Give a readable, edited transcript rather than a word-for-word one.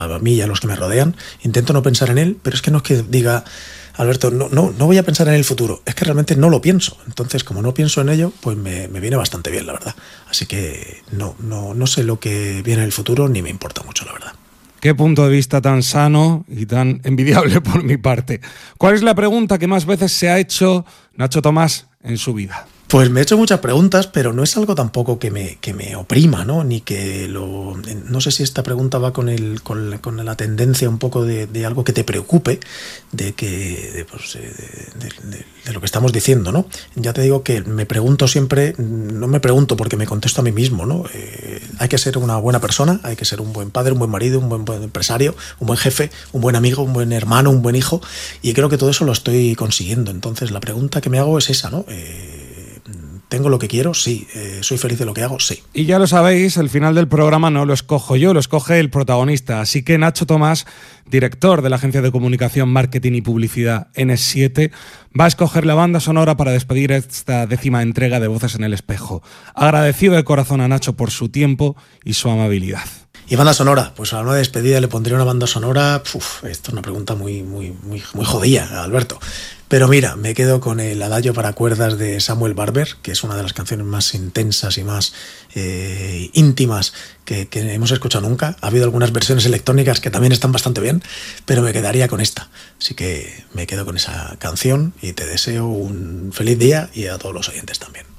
a mí y a los que me rodean, intento no pensar en él, pero es que no es que diga, Alberto, no voy a pensar en el futuro, es que realmente no lo pienso. Entonces, como no pienso en ello, pues me viene bastante bien, la verdad. Así que no sé lo que viene en el futuro, ni me importa mucho, la verdad. Qué punto de vista tan sano y tan envidiable por mi parte. ¿Cuál es la pregunta que más veces se ha hecho Nacho Tomás en su vida? Pues me he hecho muchas preguntas, pero no es algo tampoco que me oprima, ¿no? Ni que lo... No sé si esta pregunta va con la tendencia un poco de algo que te preocupe, de lo que estamos diciendo, ¿no? Ya te digo que me pregunto siempre, no me pregunto porque me contesto a mí mismo, ¿no? Hay que ser una buena persona, hay que ser un buen padre, un buen marido, un buen empresario, un buen jefe, un buen amigo, un buen hermano, un buen hijo, y creo que todo eso lo estoy consiguiendo. Entonces la pregunta que me hago es esa, ¿no? ¿Tengo lo que quiero? Sí. ¿Soy feliz de lo que hago? Sí. Y ya lo sabéis, el final del programa no lo escojo yo, lo escoge el protagonista. Así que Nacho Tomás, director de la agencia de comunicación, marketing y publicidad N7, va a escoger la banda sonora para despedir esta 10ª entrega de Voces en el Espejo. Agradecido de corazón a Nacho por su tiempo y su amabilidad. Y banda sonora, pues a la nueva despedida le pondría una banda sonora. Esto es una pregunta muy jodida, Alberto. Pero mira, me quedo con el Adagio para cuerdas de Samuel Barber, que es una de las canciones más intensas y más íntimas que hemos escuchado nunca. Ha habido algunas versiones electrónicas que también están bastante bien, pero me quedaría con esta. Así que me quedo con esa canción y te deseo un feliz día y a todos los oyentes también.